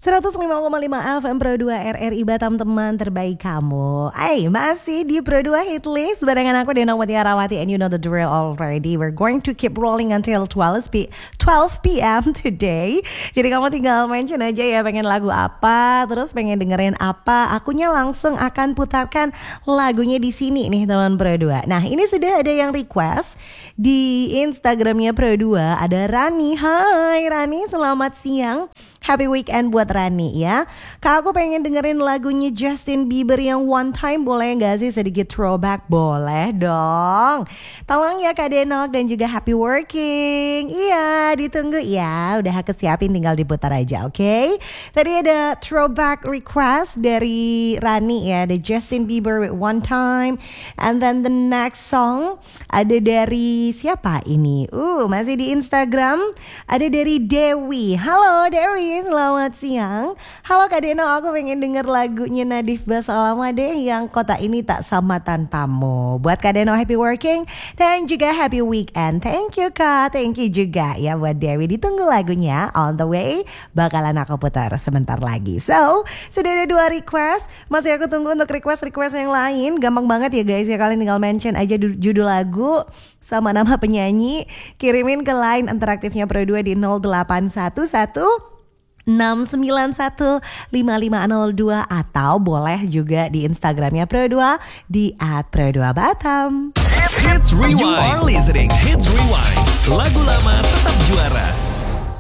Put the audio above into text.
105,5 FM Pro 2 RRI Batam, teman terbaik kamu. Masih di Pro 2 Hit List barengan aku Dena Mutiarawati, and you know the drill already. We're going to keep rolling until 12 p.m. today. Jadi kamu tinggal mention aja ya pengen lagu apa, terus pengen dengerin apa. Akunya langsung akan putarkan lagunya di sini nih teman Pro 2. Nah, ini sudah ada yang request di Instagramnya Pro 2. Ada Rani. Hai Rani, selamat siang. Happy weekend buat Rani ya. Kak, aku pengen dengerin lagunya Justin Bieber yang One Time. Boleh gak sih sedikit throwback? Boleh dong. Tolong ya Kak Denok dan juga happy working. Iya, ditunggu ya. Udah aku siapin, tinggal diputar aja, oke? Tadi ada throwback request dari Rani ya. Ada Justin Bieber with One Time. And then the next song ada dari siapa ini? Masih di Instagram. Ada dari Dewi. Halo Dewi, selamat siang. Halo Kak Deno, aku pengen denger lagunya Nadif Basalama deh yang Kota Ini Tak Sama Tanpamu. Buat Kak Deno, happy working dan juga happy weekend. Thank you Kak, thank you juga ya buat Dewi. Ditunggu lagunya on the way, bakalan aku putar sebentar lagi. So, sudah ada 2 request. Masih aku tunggu untuk request yang lain. Gampang banget ya guys ya, kalian tinggal mention aja judul lagu sama nama penyanyi. Kirimin ke line interaktifnya Pro 2 di 0811 6915502 atau boleh juga di Instagramnya Pro 2 di @pro2batam. Hits Rewind. You are listening Hits Rewind. Lagu lama tetap juara.